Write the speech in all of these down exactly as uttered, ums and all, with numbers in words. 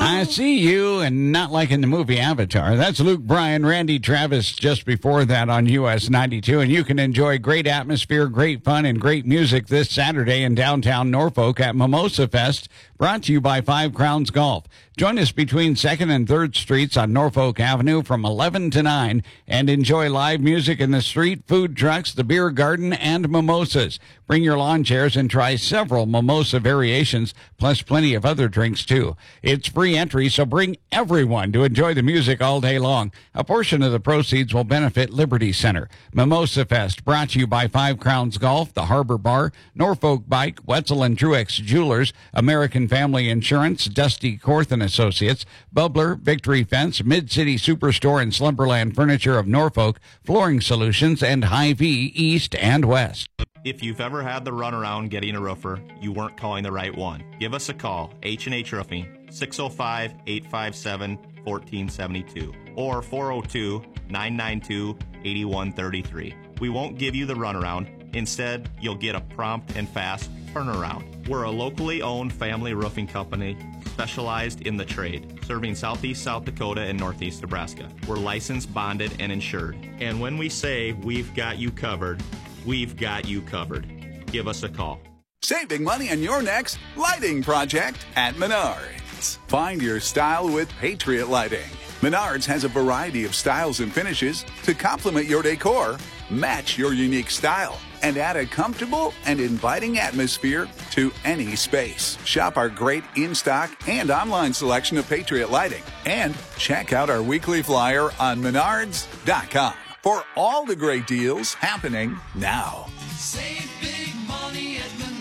I see you and not liking the movie Avatar. That's Luke Bryan, Randy Travis just before that on U S ninety-two. And you can enjoy great atmosphere, great fun, and great music this Saturday in downtown Norfolk at Mimosa Fest, brought to you by Five Crowns Golf. Join us between second and third Streets on Norfolk Avenue from eleven to nine and enjoy live music in the street, food trucks, the beer garden, and mimosas. Bring your lawn chairs and try several mimosa variations, plus plenty of other drinks, too. It's free entry, so bring everyone to enjoy the music all day long. A portion of the proceeds will benefit Liberty Center. Mimosa Fest, brought to you by Five Crowns Golf, the Harbor Bar, Norfolk Bike, Wetzel and Truex Jewelers, American Family Insurance, Dusty Korth and Associates, Bubbler, Victory Fence, Mid-City Superstore and Slumberland Furniture of Norfolk, Flooring Solutions, and Hy-Vee East and West. If you've ever had the runaround getting a roofer, you weren't calling the right one. Give us a call, H and H Roofing, six oh five, eight five seven, one four seven two or four oh two, nine nine two, eight one three three. We won't give you the runaround. Instead, you'll get a prompt and fast turnaround. We're a locally owned family roofing company specialized in the trade, serving southeast South Dakota and northeast Nebraska. We're licensed, bonded, and insured. And when we say we've got you covered, we've got you covered. Give us a call. Saving money on your next lighting project at Menards. Find your style with Patriot Lighting. Menards has a variety of styles and finishes to complement your decor, match your unique style, and add a comfortable and inviting atmosphere to any space. Shop our great in-stock and online selection of Patriot Lighting. And check out our weekly flyer on menards dot com for all the great deals happening now. Save big money at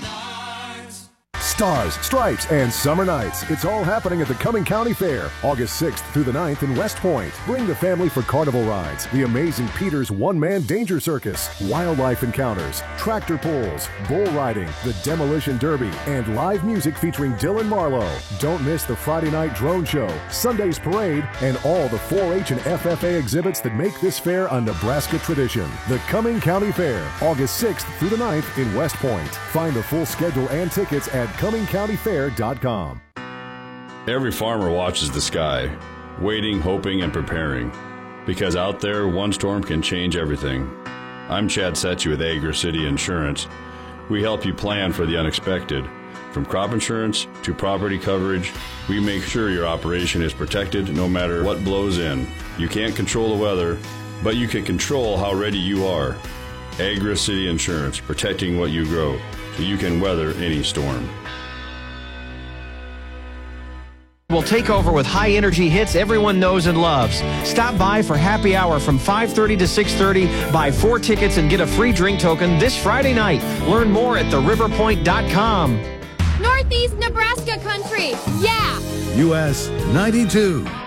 Menards. Stars, Stripes, and Summer Nights. It's all happening at the Cumming County Fair, August sixth through the ninth in West Point. Bring the family for carnival rides, the amazing Peter's One-Man Danger Circus, wildlife encounters, tractor pulls, bull riding, the Demolition Derby, and live music featuring Dylan Marlowe. Don't miss the Friday night drone show, Sunday's parade, and all the four H and F F A exhibits that make this fair a Nebraska tradition. The Cumming County Fair, August sixth through the ninth in West Point. Find the full schedule and tickets at cumming county fair dot com. Every farmer watches the sky, waiting, hoping, and preparing. Because out there, one storm can change everything. I'm Chad Setchy with Agra City Insurance. We help you plan for the unexpected. From crop insurance to property coverage, we make sure your operation is protected no matter what blows in. You can't control the weather, but you can control how ready you are. Agra City Insurance, protecting what you grow, so you can weather any storm. Will take over with high-energy hits everyone knows and loves. Stop by for happy hour from five thirty to six thirty. Buy four tickets and get a free drink token this Friday night. Learn more at the river point dot com. Northeast Nebraska country, yeah! U S ninety-two.